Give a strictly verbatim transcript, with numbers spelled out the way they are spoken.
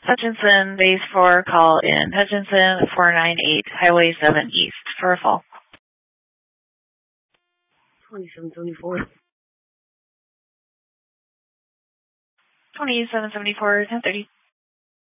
Hutchinson, base four, call in. Hutchinson, four nine eight, Highway seven East, for a fall. twenty-seven seventy-four. twenty-seven seventy-four, ten thirty.